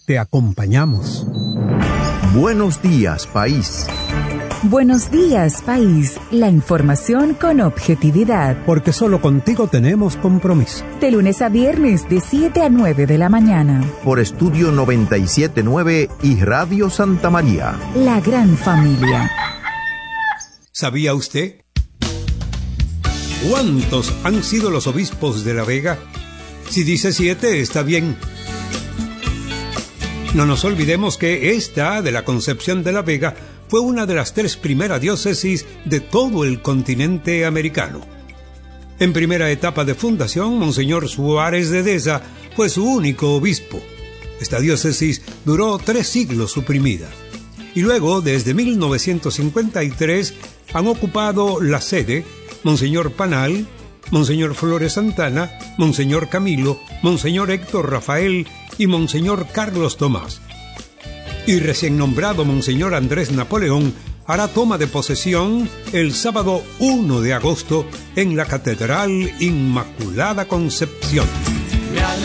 te acompañamos. Buenos días, país. Buenos días, país. La información con objetividad. Porque solo contigo tenemos compromiso. De lunes a viernes, de 7 a 9 de la mañana. Por Estudio 97.9 y Radio Santa María. La gran familia. ¿Sabía usted? ¿Cuántos han sido los obispos de La Vega? Si dice 7, está bien. No nos olvidemos que esta, de la Concepción de La Vega, fue una de las 3 primeras diócesis de todo el continente americano. En primera etapa de fundación, Monseñor Suárez de Deza fue su único obispo. Esta diócesis duró 3 siglos suprimida. Y luego, desde 1953, han ocupado la sede Monseñor Panal, Monseñor Flores Santana, Monseñor Camilo, Monseñor Héctor Rafael y Monseñor Carlos Tomás. Y recién nombrado Monseñor Andrés Napoleón hará toma de posesión el sábado 1 de agosto en la Catedral Inmaculada Concepción.